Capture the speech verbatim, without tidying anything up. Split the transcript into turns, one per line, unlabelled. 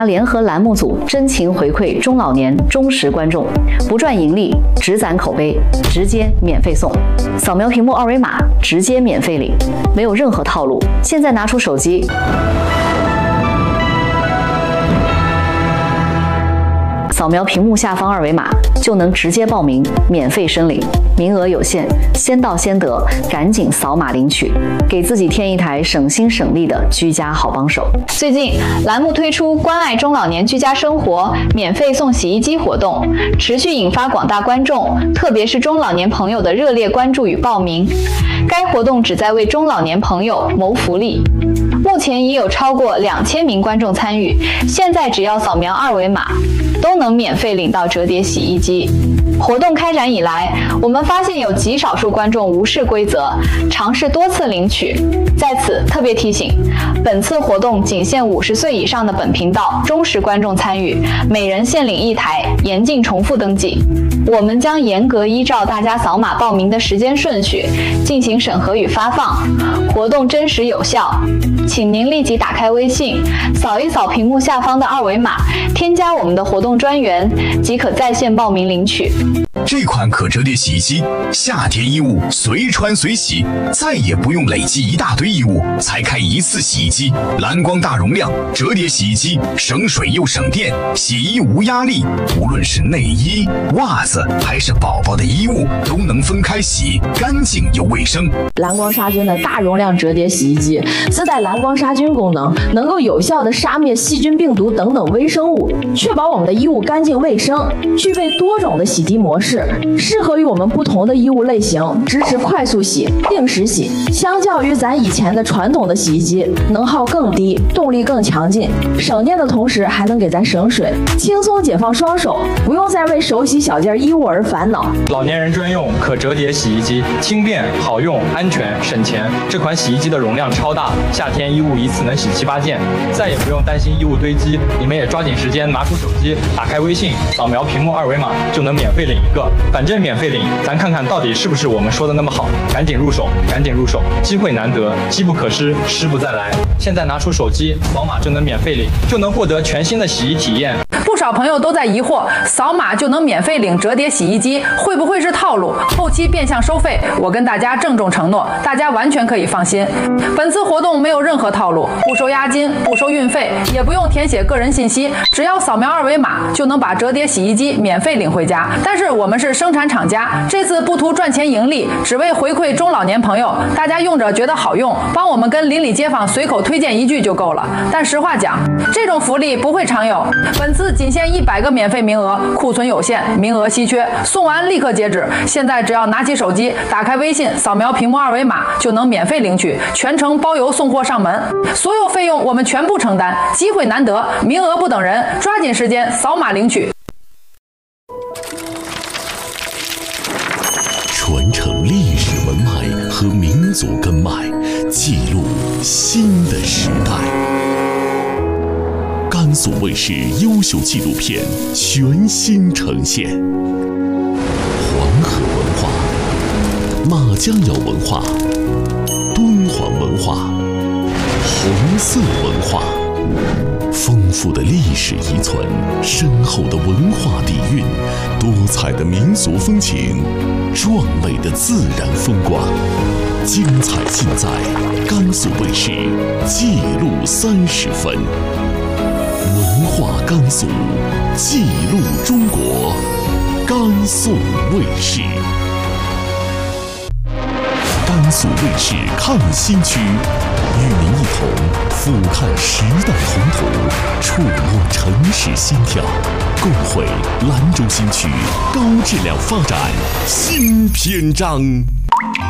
联合栏目组真情回馈中老年忠实观众，不赚盈利，只攒口碑，直接免费送。扫描屏幕二维码，直接免费领，没有任何套路。现在拿出手机，扫描屏幕下方二维码，就能直接报名，免费申领，名额有限，先到先得，赶紧扫码领取，给自己添一台省心省力的居家好帮手。
最近栏目推出关爱中老年居家生活免费送洗衣机活动，持续引发广大观众，特别是中老年朋友的热烈关注与报名。该活动旨在为中老年朋友谋福利。目前已有超过两千名观众参与，现在只要扫描二维码，都能免费领到折叠洗衣机。活动开展以来，我们发现有极少数观众无视规则，尝试多次领取。在此特别提醒，本次活动仅限五十岁以上的本频道忠实观众参与，每人限领一台，严禁重复登记。我们将严格依照大家扫码报名的时间顺序进行审核与发放，活动真实有效。请您立即打开微信，扫一扫屏幕下方的二维码，添加我们的活动专员，即可在线报名领取。
这款可折叠洗衣机，夏天衣物随穿随洗，再也不用累积一大堆衣物才开一次洗衣机。蓝光大容量折叠洗衣机，省水又省电，洗衣无压力。无论是内衣、袜子还是宝宝的衣物，都能分开洗，干净又卫生。
蓝光杀菌的大容量折叠洗衣机自带蓝光杀菌功能，能够有效的杀灭细菌、病毒等等微生物，确保我们的衣物干净卫生。具备多种的洗涤模式，适合于我们不同的衣物类型，支持快速洗、定时洗。相较于咱以前的传统的洗衣机，能耗更低，动力更强劲，省电的同时还能给咱省水，轻松解放双手，不用再为手洗小件衣物而烦恼。
老年人专用可折叠洗衣机，轻便好用、安全省钱。这款洗衣机的容量超大，夏天衣物一次能洗七八件，再也不用担心衣物堆积。你们也抓紧时间拿出手机，打开微信，扫描屏幕二维码，就能免费领一个。反正免费领，咱看看到底是不是我们说的那么好。赶紧入手，赶紧入手，机会难得，机不可失，失不再来。现在拿出手机，扫码就能免费领，就能获得全新的洗衣体验。
不少朋友都在疑惑，扫码就能免费领折叠洗衣机，会不会是套路？后期变相收费？我跟大家郑重承诺，大家完全可以放心。本次活动没有任何套路，不收押金，不收运费，也不用填写个人信息，只要扫描二维码就能把折叠洗衣机免费领回家。但是我们是生产厂家，这次不图赚钱盈利，只为回馈中老年朋友，大家用着觉得好用，帮我们跟邻里街坊随口推荐一句就够了。但实话讲，这种福利不会常有，本次仅限一百个免费名额，库存有限，名额稀缺，送完立刻截止。现在只要拿起手机，打开微信，扫描屏幕二维码，就能免费领取，全程包邮送货上门，所有费用我们全部承担。机会难得，名额不等人，抓紧时间扫码领取。
传承历史文脉和民族根脉，记录新的时代。甘肃卫视优秀纪录片全新呈现，黄河文化、马家窑文化、敦煌文化、红色文化。丰富的历史遗存，深厚的文化底蕴，多彩的民俗风情，壮美的自然风光，精彩尽在甘肃卫视记录三十分。文化甘肃，记录中国，甘肃卫视。甘肃卫视看新区，与您一同俯瞰时代宏图，触摸城市心跳，共绘兰州新区高质量发展新篇章。